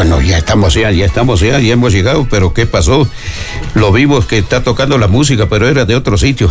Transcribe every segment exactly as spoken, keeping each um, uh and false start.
Bueno, ya estamos ya, ya estamos ya, ya hemos llegado, pero ¿qué pasó? Lo vimos que está tocando la música, pero era de otro sitio.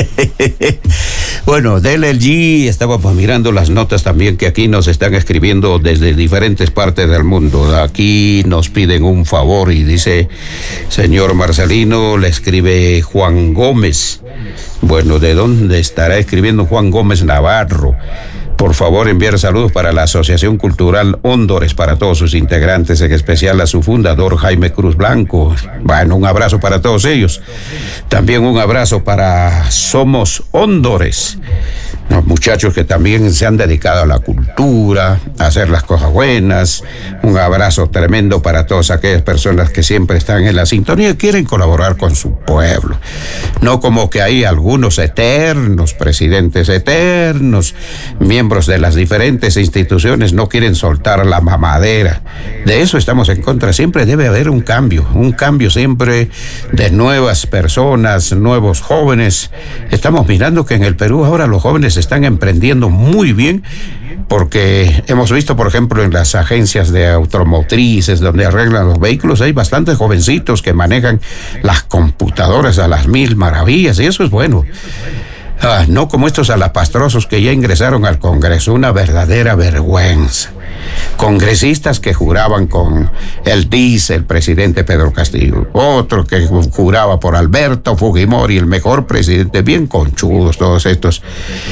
Bueno, del L G estábamos mirando las notas también que aquí nos están escribiendo desde diferentes partes del mundo. Aquí nos piden un favor y dice, señor Marcelino, le escribe Juan Gómez. Bueno, ¿de dónde estará escribiendo Juan Gómez Navarro? Por favor, enviar saludos para la Asociación Cultural Hóndores, para todos sus integrantes, en especial a su fundador, Jaime Cruz Blanco. Bueno, un abrazo para todos ellos. También un abrazo para Somos Hóndores, los muchachos que también se han dedicado a la cultura, a hacer las cosas buenas. Un abrazo tremendo para todas aquellas personas que siempre están en la sintonía y quieren colaborar con su pueblo. No como que hay algunos eternos, presidentes eternos, miembros de las diferentes instituciones no quieren soltar la mamadera. De eso estamos en contra. Siempre debe haber un cambio, un cambio siempre de nuevas personas, nuevos jóvenes. Estamos mirando que en el Perú ahora los jóvenes están emprendiendo muy bien, porque hemos visto, por ejemplo, en las agencias de automotrices donde arreglan los vehículos, hay bastantes jovencitos que manejan las computadoras a las mil maravillas, y eso es bueno. Ah, no como estos alapastrosos que ya ingresaron al Congreso, una verdadera vergüenza. Congresistas que juraban con el dice el presidente Pedro Castillo, otro que juraba por Alberto Fujimori, el mejor presidente, bien conchudos todos estos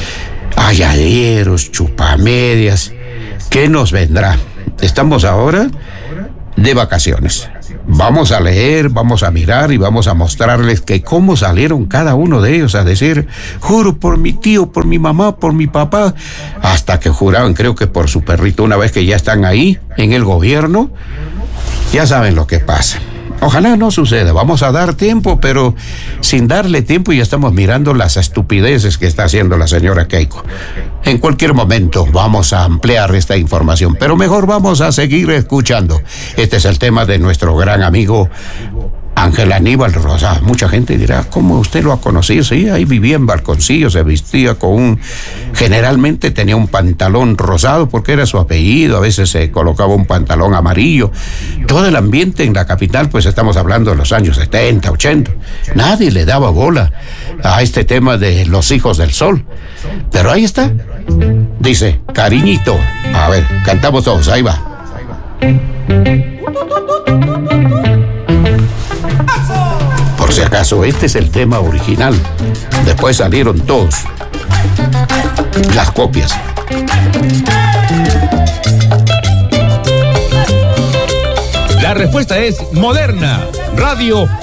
ayaderos, chupamedias. ¿Qué nos vendrá? Estamos ahora de vacaciones. Vamos a leer, vamos a mirar y vamos a mostrarles que cómo salieron cada uno de ellos a decir, juro por mi tío, por mi mamá, por mi papá, hasta que juraban, creo que por su perrito. Una vez que ya están ahí en el gobierno, ya saben lo que pasa. Ojalá no suceda, vamos a dar tiempo, pero sin darle tiempo ya estamos mirando las estupideces que está haciendo la señora Keiko. En cualquier momento vamos a ampliar esta información, pero mejor vamos a seguir escuchando. Este es el tema de nuestro gran amigo Ángel Aníbal Rosado. Mucha gente dirá, ¿cómo usted lo ha conocido? Sí, ahí vivía en Balconcillo, se vestía con un... Generalmente tenía un pantalón rosado porque era su apellido, a veces se colocaba un pantalón amarillo. Todo el ambiente en la capital, pues estamos hablando de los años setenta, ochenta. Nadie le daba bola a este tema de los hijos del sol. Pero ahí está. Dice, cariñito. A ver, cantamos todos, ahí va. Por si acaso, este es el tema original. Después salieron todos las copias. La respuesta es Moderna Radio.